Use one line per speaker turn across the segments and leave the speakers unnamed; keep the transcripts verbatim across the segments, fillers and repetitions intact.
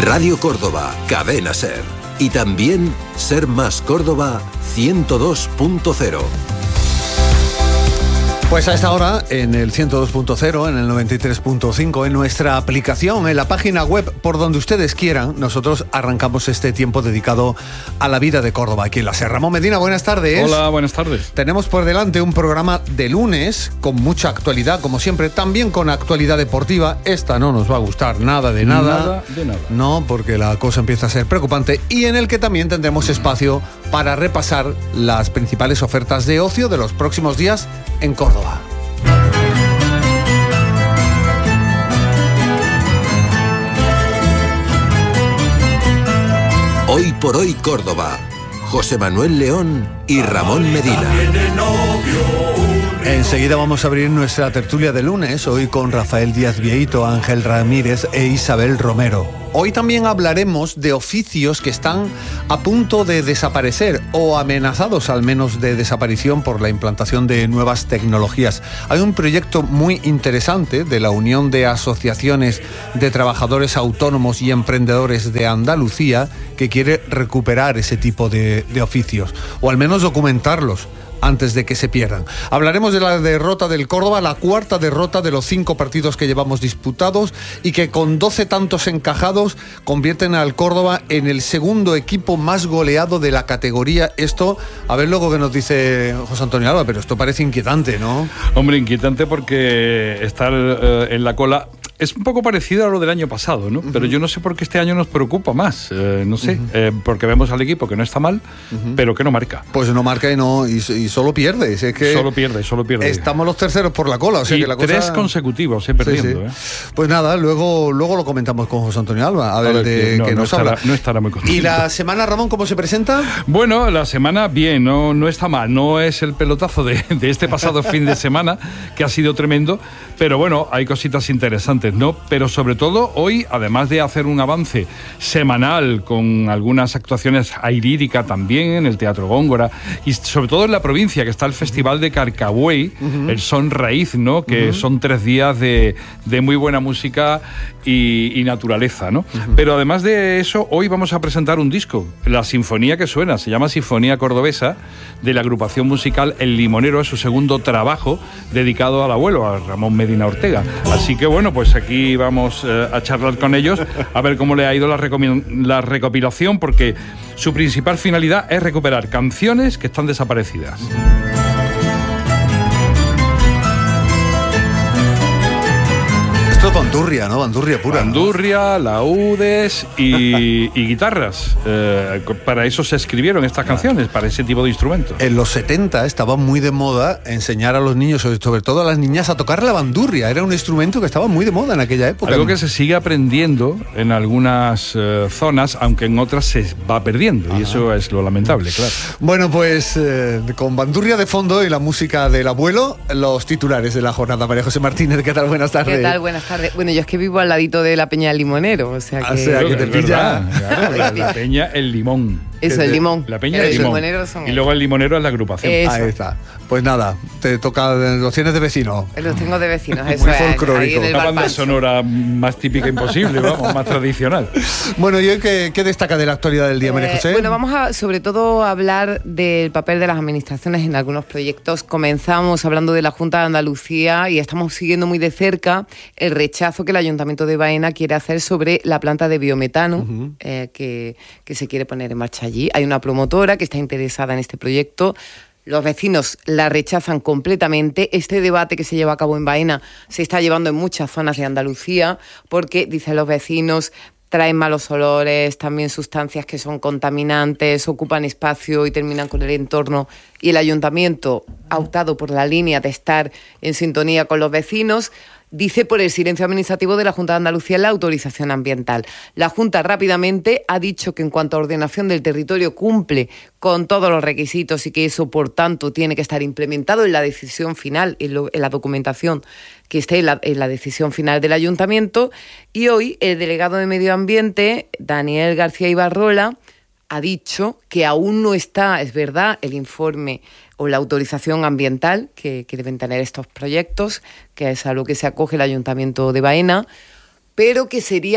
Radio Córdoba, Cadena Ser. Y también Ser Más Córdoba ciento dos punto cero.
Pues a esta hora, en el ciento dos punto cero, en el noventa y tres punto cinco, en nuestra aplicación, en la página web, por donde ustedes quieran, nosotros arrancamos este tiempo dedicado a la vida de Córdoba, aquí en la Ser. Ramón Medina, buenas tardes.
Hola, buenas tardes.
Tenemos por delante un programa de lunes con mucha actualidad, como siempre, también con actualidad deportiva. Esta no nos va a gustar nada de nada.
Nada de nada.
No, porque la cosa empieza a ser preocupante, y en el que también tendremos espacio para repasar las principales ofertas de ocio de los próximos días en Córdoba.
Hoy por hoy Córdoba. José Manuel León y Ramón Medina.
Enseguida vamos a abrir nuestra tertulia de lunes, hoy con Rafael Díaz Vieito, Ángel Ramírez e Isabel Romero. Hoy también hablaremos de oficios que están a punto de desaparecer o amenazados al menos de desaparición por la implantación de nuevas tecnologías. Hay un proyecto muy interesante de la Unión de Asociaciones de Trabajadores Autónomos y Emprendedores de Andalucía que quiere recuperar ese tipo de, de oficios, o al menos documentarlos antes de que se pierdan. Hablaremos de la derrota del Córdoba, la cuarta derrota de los cinco partidos que llevamos disputados, y que con doce tantos encajados convierten al Córdoba en el segundo equipo más goleado de la categoría. Esto, a ver luego qué nos dice José Antonio Alba, pero esto parece inquietante, ¿no?
Hombre, inquietante porque estar eh, en la cola es un poco parecido a lo del año pasado, ¿no? Uh-huh. Pero yo no sé por qué este año nos preocupa más, eh, no sé, uh-huh. eh, porque vemos al equipo que no está mal, uh-huh. pero que no marca.
Pues no marca y no y, y solo pierde. Es que
solo pierde, solo pierde.
Estamos los terceros por la cola, o sea
y
que la cosa...
tres consecutivos, eh, perdiendo. Sí, sí.
¿eh? Pues nada, luego, luego lo comentamos con José Antonio Alba, a ver, a ver de que, no, qué
no
nos
estará,
habla.
No estará muy contento.
¿Y la semana, Ramón, cómo se presenta?
Bueno, la semana bien, no, no está mal, no es el pelotazo de, de este pasado fin de semana, que ha sido tremendo, pero bueno, hay cositas interesantes, ¿no? Pero sobre Sobre todo hoy, además de hacer un avance semanal con algunas actuaciones a lírica también en el Teatro Góngora, y sobre todo en la provincia, que está el Festival de Carcabuey, uh-huh. el Son Raíz, ¿no? Que uh-huh. son tres días de, de muy buena música y, y naturaleza, ¿no? Uh-huh. Pero además de eso, hoy vamos a presentar un disco, la sinfonía que suena, se llama Sinfonía Cordobesa, de la agrupación musical El Limonero, es su segundo trabajo dedicado al abuelo, a Ramón Medina Ortega. Así que bueno, pues aquí vamos eh, a charlar con ellos, a ver cómo le ha ido la, recom- la recopilación, porque su principal finalidad es recuperar canciones que están desaparecidas.
Esto es bandurria, ¿no? Bandurria pura.
Bandurria, ¿no? Laúdes y, y guitarras. Eh, para eso se escribieron estas canciones, para ese tipo de instrumentos.
En los setenta estaba muy de moda enseñar a los niños, sobre todo a las niñas, a tocar la bandurria. Era un instrumento que estaba muy de moda en aquella época.
Algo que se sigue aprendiendo en algunas eh, zonas, aunque en otras se va perdiendo. Ajá. Y eso es lo lamentable, claro.
Bueno, pues eh, con bandurria de fondo y la música del abuelo, los titulares de la jornada. María José Martínez, ¿qué tal? Buenas tardes.
¿Qué tal? Buenas tardes. Bueno, yo es que vivo al ladito de la Peña del Limonero, o sea que...
O sea, que te pilla...
Claro, la, la Peña, el limón.
Eso, el limón.
La Peña, el, el limón. Y luego el limonero es la agrupación.
Eso.
Ahí está. Pues nada, te toca, los tienes de vecino.
Los tengo de vecinos, eso
muy
es.
Folclórico.
Una banda sonora más típica imposible, vamos, más tradicional.
Bueno, ¿y hoy qué, qué destaca de la actualidad del día, María José?
Eh, bueno, vamos a sobre todo a hablar del papel de las administraciones en algunos proyectos. Comenzamos hablando de la Junta de Andalucía y estamos siguiendo muy de cerca el rechazo que el Ayuntamiento de Baena quiere hacer sobre la planta de biometano uh-huh. eh, que, que se quiere poner en marcha allí. Hay una promotora que está interesada en este proyecto. Los vecinos la rechazan completamente. Este debate que se lleva a cabo en Baena se está llevando en muchas zonas de Andalucía porque, dicen los vecinos, traen malos olores, también sustancias que son contaminantes, ocupan espacio y terminan con el entorno. Y el ayuntamiento ha optado por la línea de estar en sintonía con los vecinos. Dice por el silencio administrativo de la Junta de Andalucía en la autorización ambiental. La Junta rápidamente ha dicho que en cuanto a ordenación del territorio cumple con todos los requisitos y que eso, por tanto, tiene que estar implementado en la decisión final, en, lo, en la documentación que esté en la, en la decisión final del ayuntamiento. Y hoy el delegado de Medio Ambiente, Daniel García Ibarrola, ha dicho que aún no está, es verdad, el informe o la autorización ambiental que, que deben tener estos proyectos, que es a lo que se acoge el Ayuntamiento de Baena, pero que sería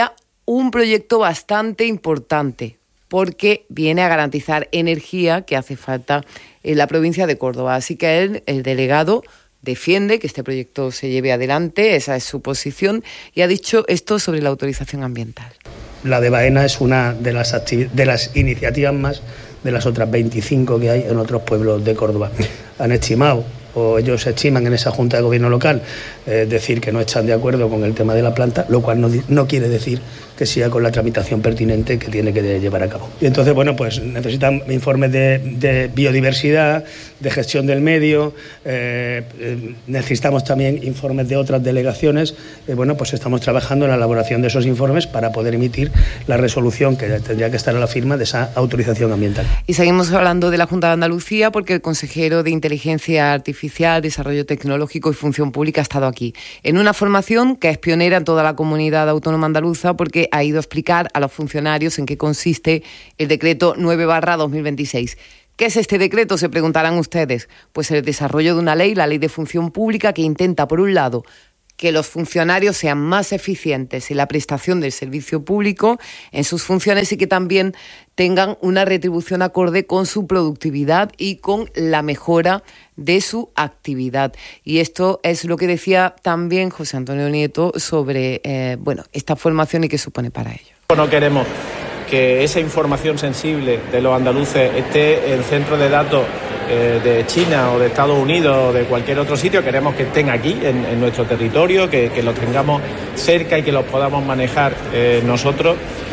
un proyecto bastante importante porque viene a garantizar energía que hace falta en la provincia de Córdoba. Así que él, el delegado, defiende que este proyecto se lleve adelante, esa es su posición, y ha dicho esto sobre la autorización ambiental.
La de Baena es una de las, activi- de las iniciativas más de las otras veinticinco que hay en otros pueblos de Córdoba. Han estimado, o ellos estiman en esa Junta de Gobierno local, eh, decir que no están de acuerdo con el tema de la planta, lo cual no, no quiere decir que sea con la tramitación pertinente que tiene que llevar a cabo. Y entonces, bueno, pues necesitan informes de, de biodiversidad, de gestión del medio, eh, eh, necesitamos también informes de otras delegaciones. Eh, bueno, pues estamos trabajando en la elaboración de esos informes para poder emitir la resolución que tendría que estar a la firma de esa autorización ambiental.
Y seguimos hablando de la Junta de Andalucía porque el consejero de Inteligencia Artificial, Desarrollo Tecnológico y Función Pública ha estado aquí en una formación que es pionera en toda la comunidad autónoma andaluza, porque ha ido a explicar a los funcionarios en qué consiste el decreto nueve barra dos mil veintiséis. ¿Qué es este decreto?, se preguntarán ustedes. Pues el desarrollo de una ley, la Ley de Función Pública, que intenta, por un lado, que los funcionarios sean más eficientes en la prestación del servicio público, en sus funciones, y que también tengan una retribución acorde con su productividad y con la mejora de su actividad. Y esto es lo que decía también José Antonio Nieto sobre eh, bueno, esta formación y qué supone para ello.
No queremos que esa información sensible de los andaluces esté en centros de datos eh, de China o de Estados Unidos o de cualquier otro sitio. Queremos que estén aquí, en, en nuestro territorio, que, que los tengamos cerca y que los podamos manejar eh, nosotros.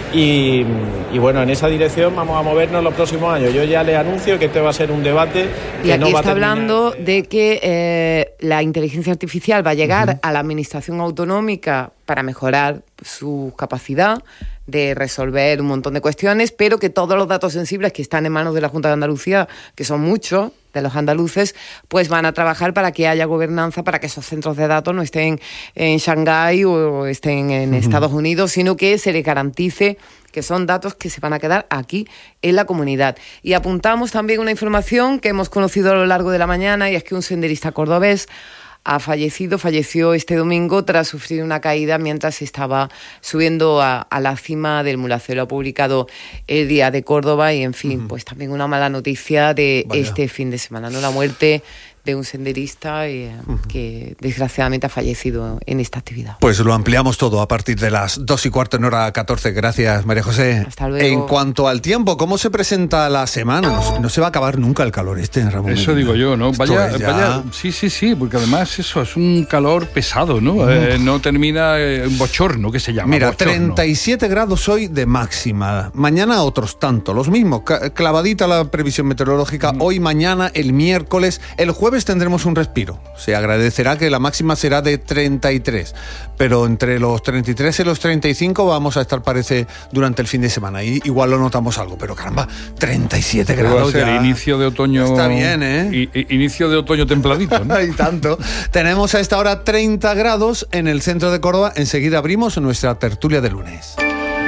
Y, y bueno, en esa dirección vamos a movernos los próximos años. Yo ya les anuncio que este va a ser un debate que
y aquí
no va
está
a terminar.
hablando de que eh, la inteligencia artificial va a llegar uh-huh. a la administración autonómica para mejorar su capacidad de resolver un montón de cuestiones, pero que todos los datos sensibles que están en manos de la Junta de Andalucía, que son muchos de los andaluces, pues van a trabajar para que haya gobernanza, para que esos centros de datos no estén en Shanghái o estén en uh-huh. Estados Unidos, sino que se les garantice que son datos que se van a quedar aquí en la comunidad. Y apuntamos también una información que hemos conocido a lo largo de la mañana, y es que un senderista cordobés ha fallecido, falleció este domingo tras sufrir una caída mientras estaba subiendo a, a la cima del Mulacero. Ha publicado el Día de Córdoba y, en fin, uh-huh. pues también una mala noticia de Vaya. este fin de semana, ¿no? La muerte de un senderista eh, uh-huh. que desgraciadamente ha fallecido en esta actividad.
Pues lo ampliamos todo a partir de las dos y cuarto en hora catorce. Gracias, María José.
Hasta luego.
En cuanto al tiempo, ¿cómo se presenta la semana? No, no se va a acabar nunca el calor este, Ramón.
Eso Medina. Digo yo, ¿no? Vaya, ya... vaya, sí, sí, sí, porque además eso es un calor pesado, ¿no? Uh-huh. Eh, no termina eh, un bochorno, que se llama.
Mira,
bochorno.
treinta y siete grados hoy de máxima. Mañana otros tanto, los mismos. Clavadita la previsión meteorológica. Uh-huh. Hoy, mañana, el miércoles. El jueves tendremos un respiro. Se agradecerá que la máxima será de treinta y tres, pero entre los treinta y tres y los treinta y cinco vamos a estar, parece, durante el fin de semana. Y igual lo notamos algo, pero caramba, treinta y siete
pero
grados
va a ser
ya.
Inicio de otoño.
Está bien, ¿eh?
I, i, inicio de otoño templadito, ¿no?
Y tanto. Tenemos a esta hora treinta grados en el centro de Córdoba. Enseguida abrimos nuestra tertulia de lunes.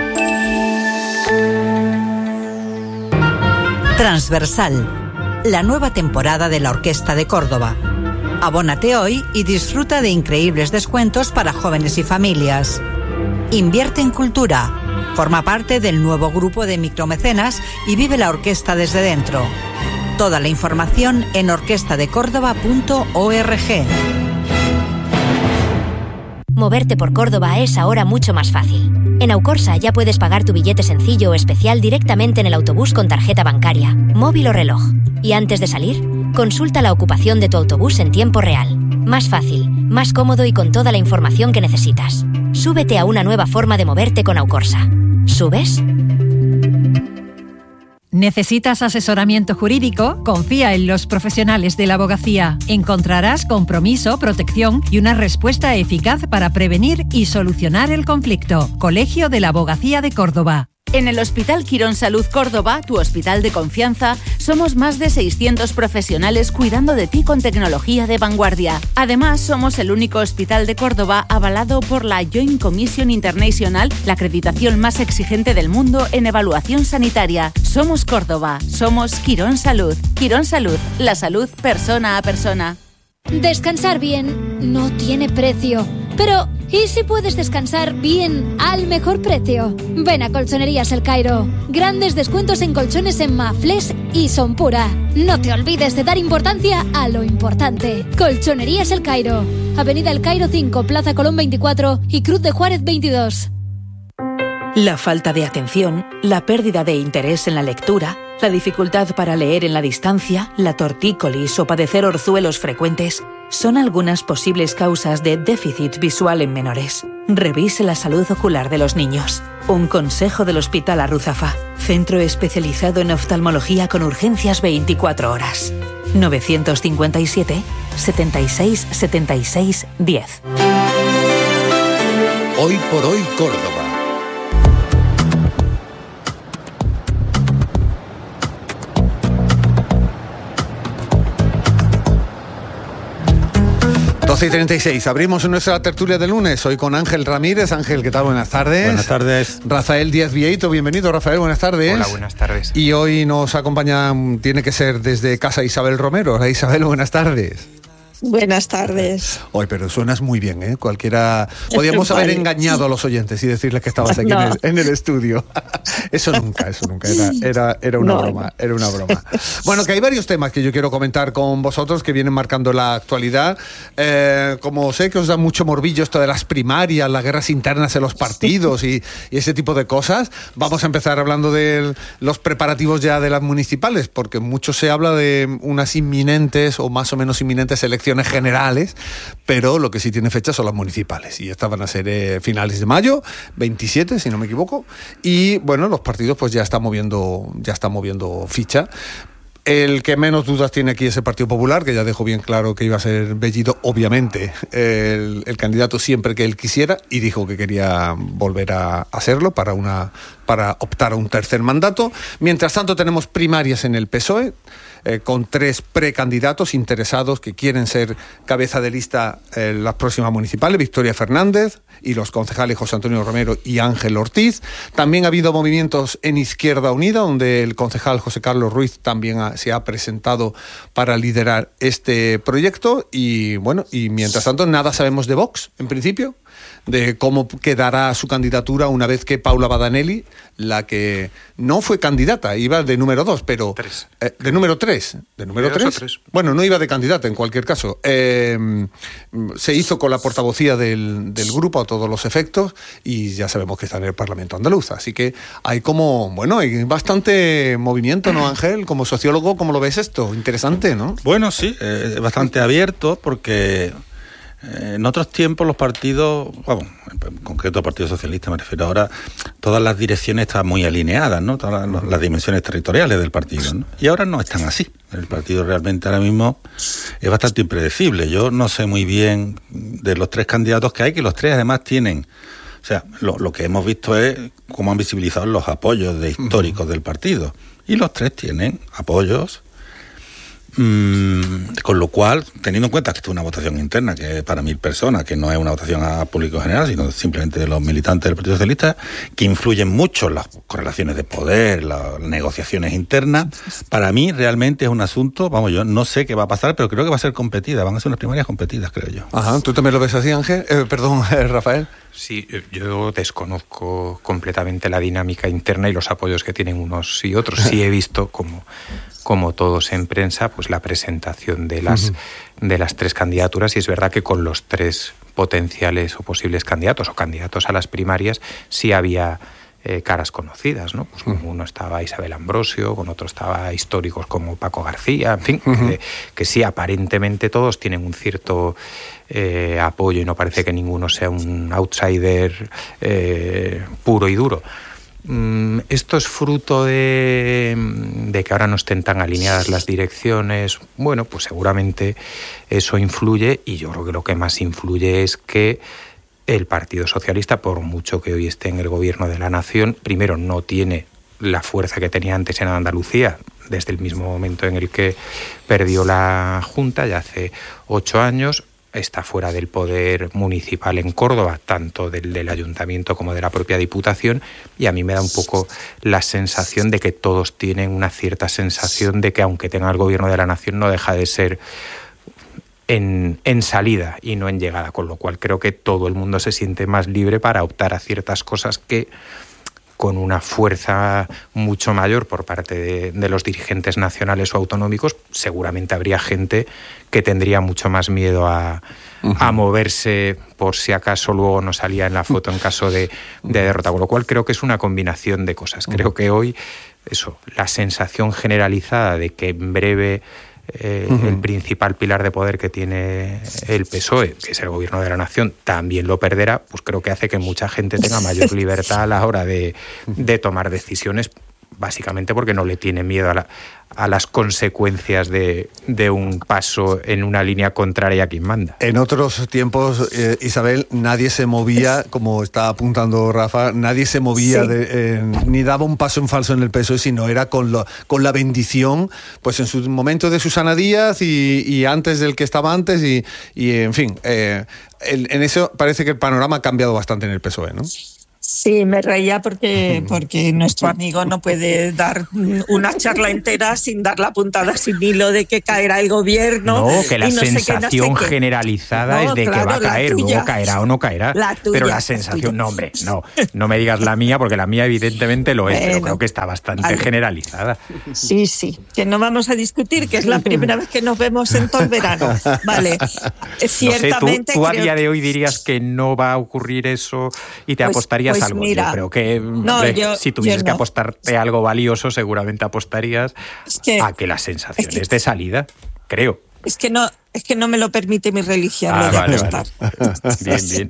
Transversal, la nueva temporada de la Orquesta de Córdoba. Abónate hoy y disfruta de increíbles descuentos para jóvenes y familias. Invierte en cultura. Forma parte del nuevo grupo de micromecenas y vive la orquesta desde dentro. Toda la información en orquesta de córdoba punto org.
Moverte por Córdoba es ahora mucho más fácil. En Aucorsa ya puedes pagar tu billete sencillo o especial directamente en el autobús con tarjeta bancaria, móvil o reloj. Y antes de salir, consulta la ocupación de tu autobús en tiempo real. Más fácil, más cómodo y con toda la información que necesitas. Súbete a una nueva forma de moverte con Aucorsa. ¿Subes?
¿Necesitas asesoramiento jurídico? Confía en los profesionales de la abogacía. Encontrarás compromiso, protección y una respuesta eficaz para prevenir y solucionar el conflicto. Colegio de la Abogacía de Córdoba.
En el Hospital Quirón Salud Córdoba, tu hospital de confianza, somos más de seiscientos profesionales cuidando de ti con tecnología de vanguardia. Además, somos el único hospital de Córdoba avalado por la Joint Commission International, la acreditación más exigente del mundo en evaluación sanitaria. Somos Córdoba, somos Quirón Salud. Quirón Salud, la salud persona a persona.
Descansar bien no tiene precio, pero ¿Y si puedes descansar bien al mejor precio? Ven a Colchonerías El Cairo. Grandes descuentos en colchones en Maflex y Sonpura. No te olvides de dar importancia a lo importante. Colchonerías El Cairo. Avenida El Cairo cinco, Plaza Colón veinticuatro y Cruz de Juárez veintidós.
La falta de atención, la pérdida de interés en la lectura, la dificultad para leer en la distancia, la tortícolis o padecer orzuelos frecuentes son algunas posibles causas de déficit visual en menores. Revise la salud ocular de los niños. Un consejo del Hospital Arruzafa, centro especializado en oftalmología con urgencias veinticuatro horas. novecientos cincuenta y siete, setenta y seis, setenta y seis, diez.
Hoy por hoy Córdoba.
doce y treinta y seis, abrimos nuestra tertulia de lunes, hoy con Ángel Ramírez. Ángel, ¿qué tal? Buenas tardes.
Buenas tardes.
Rafael Díaz Vieito, bienvenido, Rafael, buenas tardes.
Hola, buenas tardes.
Y hoy nos acompaña, tiene que ser desde casa Isabel Romero. Hola Isabel, buenas tardes.
Buenas tardes.
Oye, pero suenas muy bien, ¿eh? Cualquiera... Podíamos haber engañado a los oyentes y decirles que estabas aquí no. en, el, en el estudio. Eso nunca, eso nunca. Era, era, era una no. broma, era una broma. Bueno, que hay varios temas que yo quiero comentar con vosotros que vienen marcando la actualidad. Eh, como sé que os da mucho morbillo esto de las primarias, las guerras internas en los partidos y, y ese tipo de cosas, vamos a empezar hablando de los preparativos ya de las municipales, porque mucho se habla de unas inminentes o más o menos inminentes elecciones generales, pero lo que sí tiene fecha son las municipales y estas van a ser eh, finales de mayo, veintisiete si no me equivoco, y bueno, los partidos pues ya están moviendo ya están moviendo ficha. El que menos dudas tiene aquí es el Partido Popular, que ya dejó bien claro que iba a ser Bellido, obviamente, el, el candidato siempre que él quisiera, y dijo que quería volver a hacerlo para, una, para optar a un tercer mandato. Mientras tanto tenemos primarias en el P S O E, eh, con tres precandidatos interesados que quieren ser cabeza de lista en las próximas municipales, Victoria Fernández y los concejales José Antonio Romero y Ángel Ortiz. También ha habido movimientos en Izquierda Unida, donde el concejal José Carlos Ruiz también ha, se ha presentado para liderar este proyecto. Y bueno, y mientras tanto nada sabemos de Vox, en principio, de cómo quedará su candidatura una vez que Paula Badanelli, la que no fue candidata, iba de número dos, pero...
Tres.
Eh, de número tres. ¿De número tres? tres? Bueno, no iba de candidata en cualquier caso. Eh, se hizo con la portavocía del, del grupo a todos los efectos y ya sabemos que está en el Parlamento andaluz. Así que hay como, bueno, hay bastante movimiento, ¿no, Ángel? Como sociólogo, ¿cómo lo ves esto? Interesante, ¿no?
Bueno, sí, es eh, bastante abierto porque... En otros tiempos los partidos, bueno, en concreto el Partido Socialista me refiero ahora, todas las direcciones estaban muy alineadas, ¿no? Todas las, las dimensiones territoriales del partido, ¿no? Y ahora no están así. El partido realmente ahora mismo es bastante impredecible. Yo no sé muy bien de los tres candidatos que hay, que los tres además tienen... O sea, lo, lo que hemos visto es cómo han visibilizado los apoyos de históricos del partido. Y los tres tienen apoyos... Mm, con lo cual, teniendo en cuenta que esto es una votación interna, que es para mil personas, que no es una votación a público general, sino simplemente de los militantes del Partido Socialista, que influyen mucho en las correlaciones de poder, las negociaciones internas, para mí realmente es un asunto, vamos, yo no sé qué va a pasar, pero creo que va a ser competida, van a ser unas primarias competidas, creo yo.
Ajá, ¿tú también lo ves así, Ángel? Eh, perdón, eh, Rafael.
Sí, yo desconozco completamente la dinámica interna y los apoyos que tienen unos y otros. Sí he visto, como, como todos en prensa, pues la presentación de las, uh-huh. de las tres candidaturas, y es verdad que con los tres potenciales o posibles candidatos o candidatos a las primarias sí había eh, caras conocidas, ¿no? Pues con uno estaba Isabel Ambrosio, con otro estaba históricos como Paco García, en fin, uh-huh. que, que sí, aparentemente todos tienen un cierto... Eh, apoyo y no parece que ninguno sea un outsider eh, puro y duro. Mm, esto es fruto de, de que ahora no estén tan alineadas las direcciones. Bueno, pues seguramente eso influye, y yo creo que lo que más influye es que el Partido Socialista, por mucho que hoy esté en el gobierno de la nación, primero no tiene la fuerza que tenía antes en Andalucía, desde el mismo momento en el que perdió la Junta, ya hace ocho años. Está fuera del poder municipal en Córdoba, tanto del, del ayuntamiento como de la propia diputación, y a mí me da un poco la sensación de que todos tienen una cierta sensación de que, aunque tenga el gobierno de la nación, no deja de ser en, en salida y no en llegada, con lo cual creo que todo el mundo se siente más libre para optar a ciertas cosas que, con una fuerza mucho mayor por parte de, de los dirigentes nacionales o autonómicos, seguramente habría gente que tendría mucho más miedo a, uh-huh. a moverse por si acaso luego no salía en la foto en caso de, de derrota. Con lo cual creo que es una combinación de cosas. Creo que hoy, eso, la sensación generalizada de que en breve Eh, uh-huh. el principal pilar de poder que tiene el P S O E, que es el gobierno de la nación, también lo perderá, pues creo que hace que mucha gente tenga mayor libertad a la hora de, de tomar decisiones, básicamente porque no le tiene miedo a, la, a las consecuencias de, de un paso en una línea contraria a quien manda.
En otros tiempos, eh, Isabel, nadie se movía, como está apuntando Rafa, nadie se movía sí. de, eh, ni daba un paso en falso en el P S O E, sino era con, lo, con la bendición, pues en su momento de Susana Díaz y, y antes del que estaba antes y, y en fin, eh, en, en eso parece que el panorama ha cambiado bastante en el P S O E, ¿no?
Sí, me reía porque, porque nuestro amigo no puede dar una charla entera sin dar la puntada sin hilo de que caerá el gobierno.
No, que la
no
sensación
sé qué, no sé
generalizada
no,
es de
claro,
que va a caer, luego caerá o no caerá.
La tuya,
pero la sensación, la no hombre, no, no me digas la mía, porque la mía evidentemente lo es, bueno, pero creo que está bastante vale. generalizada.
Sí, sí, que no vamos a discutir, que es la primera vez que nos vemos en todo el verano. Vale, ciertamente...
No sé, tú, tú a
creo...
día de hoy dirías que no va a ocurrir eso y te pues, apostarías
pues
algo.
Mira,
yo creo que
no,
hombre,
yo,
si tuvieses
no.
que apostarte algo valioso, seguramente apostarías
es que,
a que las sensaciones
es que,
de salida, creo.
Es que no, es que no me lo permite mi religión ah, lo de
vale,
apostar.
Vale. Bien, bien.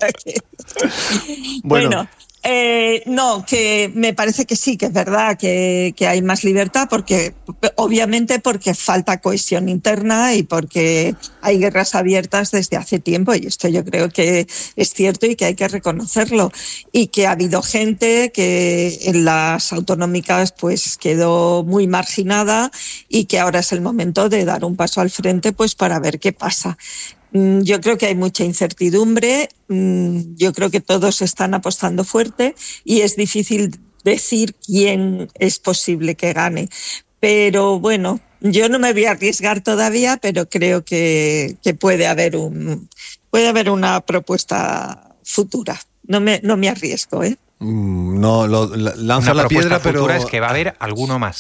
bueno. bueno. Eh, no, que me parece que sí, que es verdad que, que hay más libertad, porque obviamente porque falta cohesión interna y porque hay guerras abiertas desde hace tiempo, y esto yo creo que es cierto y que hay que reconocerlo, y que ha habido gente que en las autonómicas pues quedó muy marginada y que ahora es el momento de dar un paso al frente pues para ver qué pasa. Yo creo que hay mucha incertidumbre, yo creo que todos están apostando fuerte y es difícil decir quién es posible que gane. Pero bueno, yo no me voy a arriesgar todavía, pero creo que, que puede haber un puede haber una propuesta futura. No me, no me arriesgo, ¿eh?
No, lo, lanza
una
la piedra, pero...
es que va a haber alguno más.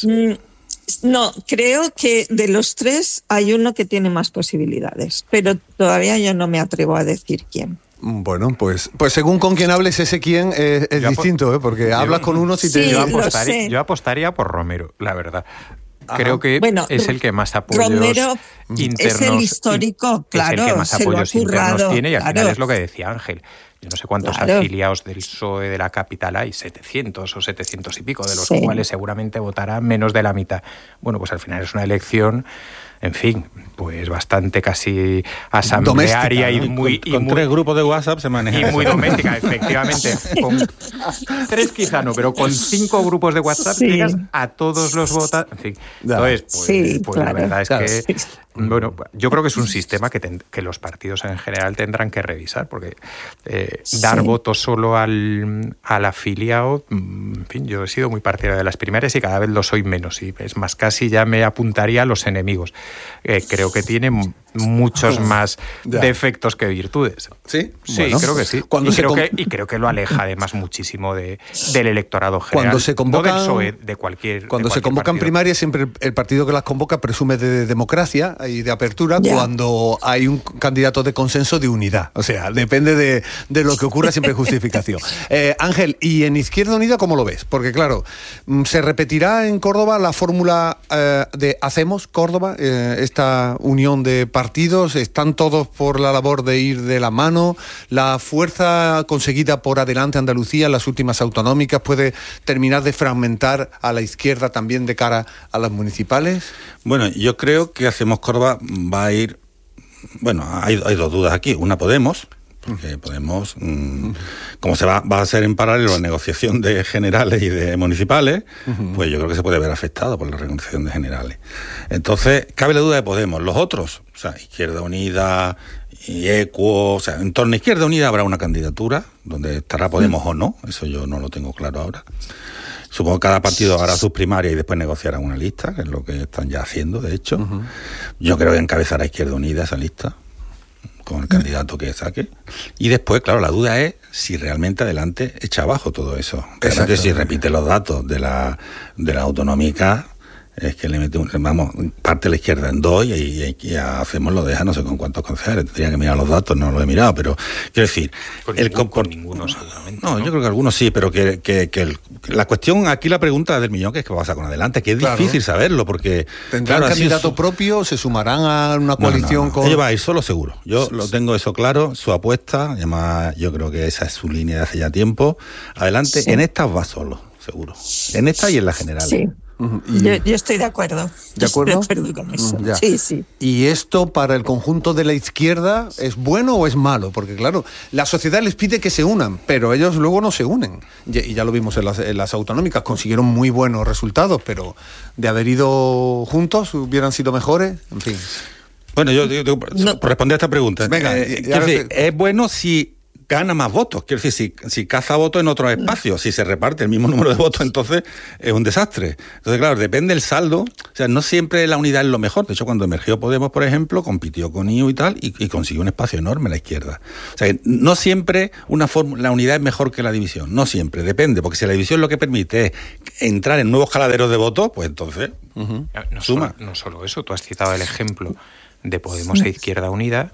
No, creo que de los tres hay uno que tiene más posibilidades, pero todavía yo no me atrevo a decir quién.
Bueno, pues pues según con quién hables, ese quién es, es distinto, ¿eh? Porque yo, hablas con unos y te...
Sí,
yo, apostaría, yo apostaría por Romero, la verdad.
Ajá.
Creo que bueno, es el que más apoyos
Romero
internos...
es el histórico, claro.
Es el que más apoyos internos tiene y al
claro.
final es lo que decía Ángel. Yo no sé cuántos
claro.
afiliados del P S O E de la capital hay, setecientos o setecientos y pico, de los
sí.
cuales seguramente votará menos de la mitad. Bueno, pues al final es una elección, en fin, pues bastante casi asamblearia
doméstica,
y
¿no?
muy...
Con, con
y muy,
tres grupos de WhatsApp se maneja.
Y muy doméstica, efectivamente. Con tres quizá no, pero con cinco grupos de WhatsApp sí. llegas a todos los votantes. En fin, entonces, pues,
sí,
pues
claro.
la verdad es
claro.
que... Bueno, yo creo que es un sistema que, ten, que los partidos en general tendrán que revisar, porque eh, sí. dar voto solo al, al afiliado, en fin, yo he sido muy partidario de las primarias y cada vez lo soy menos, y es más, casi ya me apuntaría a los enemigos. Eh, creo que tiene muchos más ya. defectos que virtudes.
¿Sí?
Sí,
bueno,
creo que sí.
Cuando
y,
se
creo
con...
que, y creo que lo aleja además muchísimo de, del electorado general.
Cuando se convocan,
no del P S O E, de cualquier
Cuando
de cualquier
se convocan
partido.
primarias, siempre el, el partido que las convoca presume de democracia y de apertura yeah. cuando hay un candidato de consenso de unidad. O sea, depende de, de lo que ocurra, siempre hay justificación. Eh, Ángel, ¿y en Izquierda Unida cómo lo ves? Porque claro, ¿se repetirá en Córdoba la fórmula eh, de Hacemos Córdoba? Eh, esta unión de partidos, ¿están todos por la labor de ir de la mano? ¿La fuerza conseguida por Adelante Andalucía en las últimas autonómicas puede terminar de fragmentar a la izquierda también de cara a las municipales?
Bueno, yo creo que Hacemos Córdoba va a ir... Bueno, hay, hay dos dudas aquí. Una, Podemos, porque Podemos, mmm, como se va, va a hacer en paralelo la negociación de generales y de municipales, uh-huh. pues yo creo que se puede ver afectado por la renegociación de generales. Entonces, cabe la duda de Podemos. Los otros, o sea, Izquierda Unida y Equo, o sea, en torno a Izquierda Unida habrá una candidatura, donde estará Podemos uh-huh. o no, eso yo no lo tengo claro ahora. Supongo que cada partido hará sus primarias y después negociarán una lista, que es lo que están ya haciendo, de hecho. Uh-huh. Yo creo que encabezará Izquierda Unida esa lista. con el candidato que saque. Y después, claro, la duda es si realmente adelante echa abajo todo eso. Realmente si repite los datos de la, de la autonómica, es que le mete un, vamos, parte a la izquierda en dos y, y, y hacemos lo deja no sé con cuántos concejales. Tendría que mirar los datos, no lo he mirado, pero quiero decir...
Con,
el
ningún, con ninguno seguramente.
No, ¿no? Yo creo que algunos sí, pero que, que, que el, la cuestión aquí, la pregunta del millón, que es qué pasa con adelante, que es claro. difícil saberlo, porque...
¿Tendrán
claro,
candidato su... propio? ¿Se sumarán a una coalición
no, no, no.
con...?
Ellos van a ir solo seguro. Yo sí, lo tengo eso claro, su apuesta, además yo creo que esa es su línea de hace ya tiempo. Adelante, sí. En estas va solo, seguro. En esta y en la general.
Sí. Uh-huh. Y... Yo, yo estoy de acuerdo.
¿De acuerdo?
Estoy de acuerdo con eso. Uh, sí, sí.
¿Y esto para el conjunto de la izquierda es bueno o es malo? Porque claro, la sociedad les pide que se unan, pero ellos luego no se unen. Y ya lo vimos en las, en las autonómicas, consiguieron muy buenos resultados, pero de haber ido juntos hubieran sido mejores, en fin.
Bueno, yo, yo, yo no. por responder a esta pregunta,
Venga,
eh, quiero decir, es bueno si gana más votos, quiero decir, si, si caza votos en otros espacios, si se reparte el mismo número de votos, entonces es un desastre. Entonces, claro, depende el saldo, o sea, no siempre la unidad es lo mejor. De hecho, cuando emergió Podemos, por ejemplo, compitió con I U y tal, y, y consiguió un espacio enorme a la izquierda. O sea, no siempre una forma, la unidad es mejor que la división, no siempre, depende, porque si la división lo que permite es entrar en nuevos jaladeros de votos, pues entonces uh-huh.
no
suma.
Solo, no solo eso, tú has citado el ejemplo de Podemos e Izquierda Unida,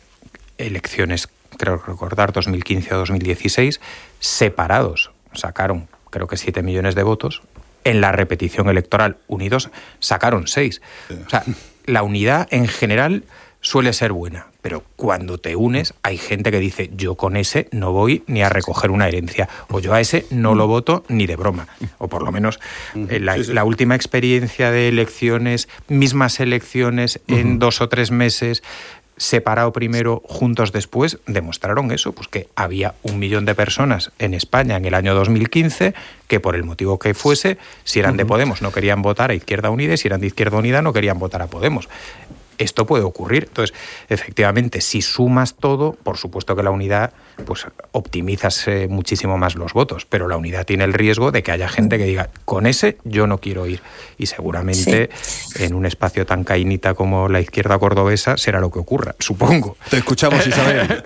elecciones, creo recordar, dos mil quince o dos mil dieciséis, separados, sacaron creo que siete millones de votos, en la repetición electoral unidos sacaron seis. Sí. O sea, la unidad en general suele ser buena, pero cuando te unes hay gente que dice yo con ese no voy ni a recoger una herencia, o yo a ese no lo voto ni de broma, o por lo menos eh, la, sí, sí. la última experiencia de elecciones, mismas elecciones en uh-huh. dos o tres meses, separado primero, juntos después, demostraron eso, pues que había un millón de personas en España en el año dos mil quince que por el motivo que fuese, si eran uh-huh. de Podemos no querían votar a Izquierda Unida y si eran de Izquierda Unida no querían votar a Podemos. Esto puede ocurrir. Entonces, efectivamente, si sumas todo, por supuesto que la unidad, pues optimizas eh, muchísimo más los votos, pero la unidad tiene el riesgo de que haya gente que diga, con ese yo no quiero ir. Y seguramente sí. en un espacio tan caínita como la izquierda cordobesa será lo que ocurra, supongo.
Te escuchamos, Isabel.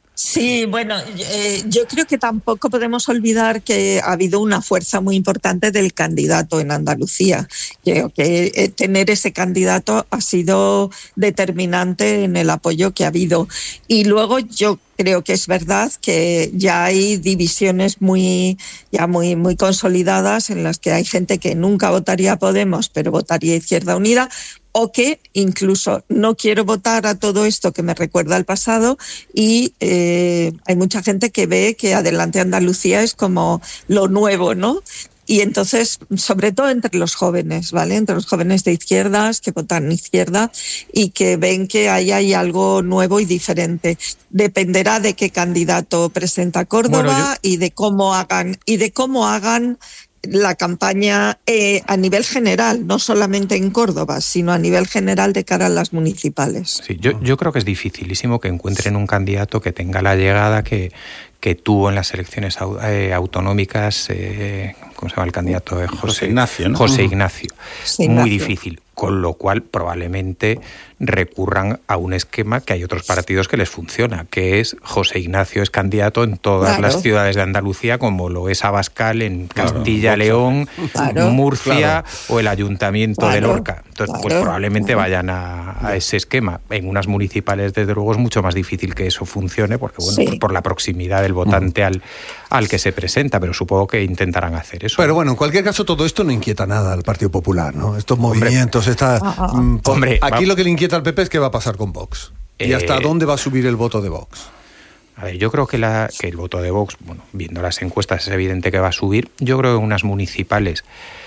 Sí, bueno, eh, yo creo que tampoco podemos olvidar que ha habido una fuerza muy importante del candidato en Andalucía. Creo que eh, tener ese candidato ha sido determinante en el apoyo que ha habido. Y luego yo creo que es verdad que ya hay divisiones muy, ya muy, muy consolidadas en las que hay gente que nunca votaría a Podemos, pero votaría a Izquierda Unida, o que incluso no quiero votar a todo esto que me recuerda al pasado, y eh, hay mucha gente que ve que Adelante Andalucía es como lo nuevo, ¿no? Y entonces, sobre todo entre los jóvenes, ¿vale? Entre los jóvenes de izquierdas que votan izquierda y que ven que ahí hay algo nuevo y diferente. Dependerá de qué candidato presenta Córdoba bueno, yo... y de cómo hagan y de cómo hagan la campaña eh, a nivel general, no solamente en Córdoba, sino a nivel general de cara a las municipales.
Sí, yo, yo creo que es dificilísimo que encuentren un candidato que tenga la llegada que, que tuvo en las elecciones eh, autonómicas, eh, ¿cómo se llama el candidato? Eh, José,
José Ignacio, ¿no?
José Ignacio.
José
Muy
Ignacio.
difícil. Con lo cual probablemente recurran a un esquema que hay otros partidos que les funciona, que es José Ignacio es candidato en todas claro. las ciudades de Andalucía, como lo es Abascal en Castilla, claro. León, claro. Murcia claro. o el Ayuntamiento claro. de Lorca. Entonces, claro. pues probablemente claro. vayan a, a ese esquema. En unas municipales, desde luego, es mucho más difícil que eso funcione, porque bueno, sí. por, por la proximidad del votante uh-huh. al, al que se presenta, pero supongo que intentarán hacer eso.
Pero bueno, en cualquier caso, todo esto no inquieta nada al Partido Popular, ¿no? Estos movimientos, esta...
Ah,
mm, por,
hombre,
aquí
va...
lo que le inquieta al P P es qué va a pasar con Vox. Eh... ¿Y hasta dónde va a subir el voto de Vox?
A ver, yo creo que, la, que el voto de Vox, bueno, viendo las encuestas es evidente que va a subir. Yo creo que en unas municipales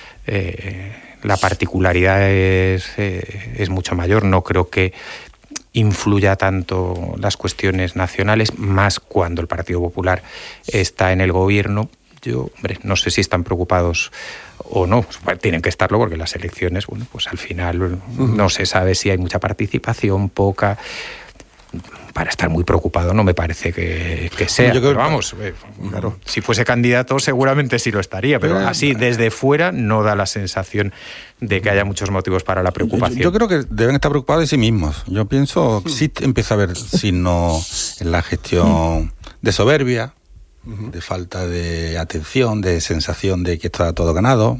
eh, la particularidad es, eh, es mucho mayor. No creo que influya tanto las cuestiones nacionales, más cuando el Partido Popular está en el gobierno. Yo, hombre, no sé si están preocupados o no, pues tienen que estarlo porque las elecciones, bueno, pues al final uh-huh. no se sabe si hay mucha participación, poca. para estar muy preocupado no me parece que, que sea. Yo creo, pero vamos, eh, claro, si fuese candidato seguramente sí lo estaría, pero eh, así desde fuera no da la sensación de que haya muchos motivos para la preocupación.
Yo, yo creo que deben estar preocupados de sí mismos. Yo pienso que sí empieza a haber signos en la gestión de soberbia, de falta de atención, de sensación de que está todo ganado.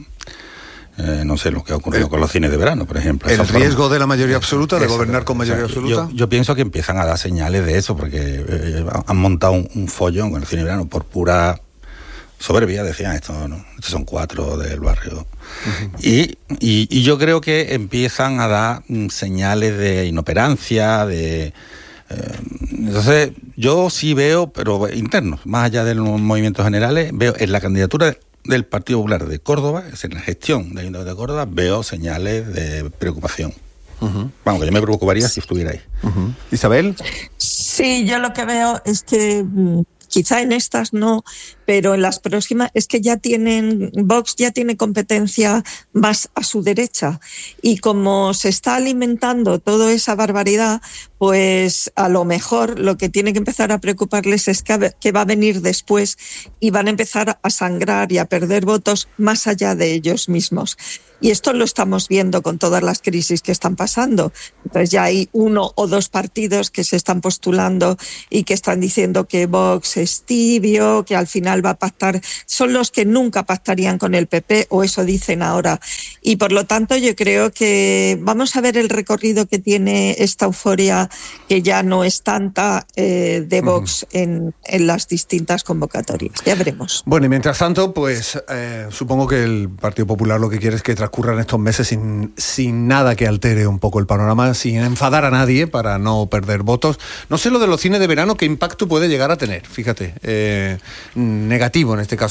Eh, no sé lo que ha ocurrido el, con los cines de verano, por ejemplo.
El riesgo forma, de la mayoría absoluta, de gobernar con mayoría o sea, absoluta.
Yo, yo pienso que empiezan a dar señales de eso, porque eh, han montado un, un follón con el cine de verano por pura soberbia, decían esto, ¿no? Estos son cuatro del barrio. Uh-huh. Y, y, y yo creo que empiezan a dar mm, señales de inoperancia, de... Eh, entonces, yo sí veo, pero internos, más allá de los movimientos generales, veo en la candidatura del Partido Popular de Córdoba, es en la gestión del Ayuntamiento de Córdoba, veo señales de preocupación. Uh-huh. Vamos, que yo me preocuparía si estuviera ahí.
Uh-huh. Isabel.
Sí, yo lo que veo es que quizá en estas no, pero en las próximas es que ya tienen, Vox ya tiene competencia más a su derecha, y como se está alimentando toda esa barbaridad, pues a lo mejor lo que tiene que empezar a preocuparles es que, que va a venir después y van a empezar a sangrar y a perder votos más allá de ellos mismos. Y esto lo estamos viendo con todas las crisis que están pasando. Entonces ya hay uno o dos partidos que se están postulando y que están diciendo que Vox es tibio, que al final va a pactar. Son los que nunca pactarían con el P P, o eso dicen ahora. Y por lo tanto yo creo que vamos a ver el recorrido que tiene esta euforia, que ya no es tanta, eh, de Vox uh-huh. en, en las distintas convocatorias. Ya veremos.
Bueno, y mientras tanto, pues eh, supongo que el Partido Popular lo que quiere es que transcurran estos meses sin, sin nada que altere un poco el panorama, sin enfadar a nadie para no perder votos. No sé lo de los cines de verano, qué impacto puede llegar a tener, fíjate, eh, negativo en este caso.